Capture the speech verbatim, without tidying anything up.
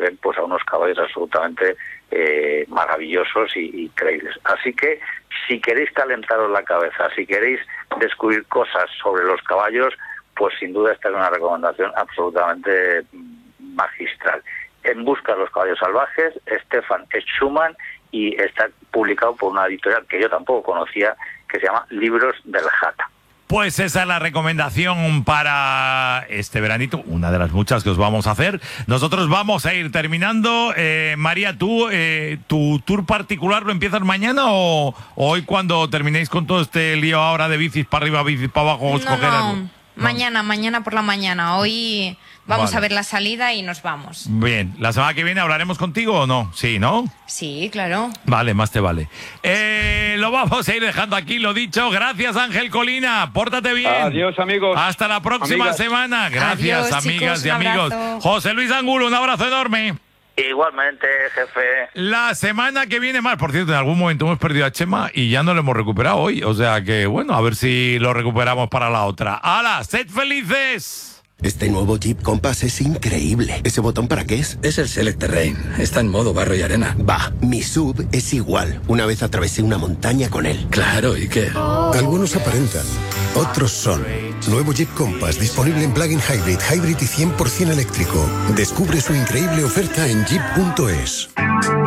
ven pues a unos caballos absolutamente eh, maravillosos y, y increíbles. Así que si queréis calentaros la cabeza, si queréis descubrir cosas sobre los caballos, pues sin duda esta es una recomendación absolutamente magistral. En busca de los caballos salvajes, Stefan Schumann, y está publicado por una editorial que yo tampoco conocía, que se llama Libros del Jata. Pues esa es la recomendación para este veranito, una de las muchas que os vamos a hacer. Nosotros vamos a ir terminando. Eh, María, ¿tú eh, tu tour particular lo empiezas mañana o, o hoy cuando terminéis con todo este lío ahora de bicis para arriba, bicis para abajo? Os No, coger no. algo? Mañana, mañana por la mañana. Hoy vamos Vale. a ver la salida y nos vamos. Bien, ¿la semana que viene hablaremos contigo o no? Sí, ¿no? Sí, claro. Vale, más te vale. Eh, lo vamos a ir dejando aquí, lo dicho. Gracias, Ángel Colina. Pórtate bien. Adiós, amigos. Hasta la próxima Amigas. semana. Gracias, Adiós, amigas chicos, y un amigos. abrazo. José Luis Angulo, un abrazo enorme. Igualmente, jefe. La semana que viene más. Por cierto, en algún momento hemos perdido a Chema y ya no lo hemos recuperado hoy. O sea que, bueno, a ver si lo recuperamos para la otra. ¡Hala! ¡Sed felices! Este nuevo Jeep Compass es increíble. ¿Ese botón para qué es? Es el Select Terrain. Está en modo barro y arena. Va, mi sub es igual. Una vez atravesé una montaña con él. Claro, ¿y qué? Algunos aparentan, otros son. Nuevo Jeep Compass disponible en plug-in hybrid, hybrid y cien por ciento eléctrico. Descubre su increíble oferta en jeep punto es.